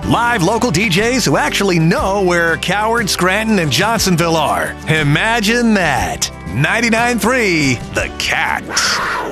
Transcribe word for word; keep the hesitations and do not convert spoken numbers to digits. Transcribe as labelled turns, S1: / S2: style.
S1: Live local D Js who actually know where Coward, Scranton, and Johnsonville are. Imagine that. ninety-nine point three The Cat.